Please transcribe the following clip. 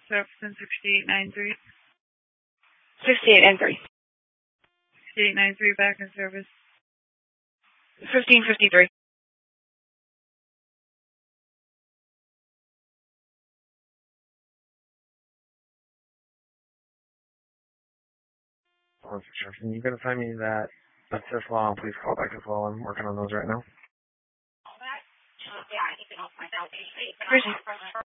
Jefferson 6893. 6893. 6893 back in service. 1553. Jefferson, you gonna find me that assist law? Please call back as well. I'm working on those right now. Appreciate it.